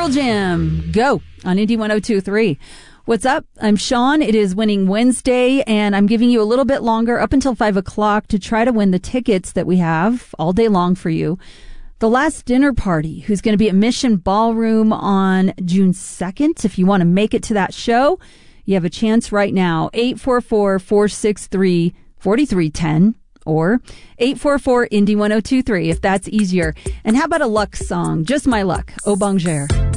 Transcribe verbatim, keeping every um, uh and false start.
Pearl Jam. Go on Indy one oh two point three. What's up? I'm Sean. It is Winning Wednesday, and I'm giving you a little bit longer, up until five o'clock, to try to win the tickets that we have all day long for you. The Last Dinner Party, who's going to be at Mission Ballroom on June second. If you want to make it to that show, you have a chance right now. eight four four, four six three, four three one zero or eight four four, Indy one oh two three if that's easier. And how about a luck song? Just My Luck. Au Bon Jour.